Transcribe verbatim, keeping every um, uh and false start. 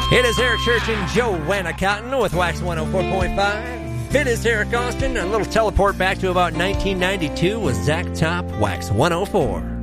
It is Eric Church and Joanna Cotton with Wax one oh four point five. It is Eric Austin. A little teleport back to about nineteen ninety-two with Zach Top, Wax one oh four.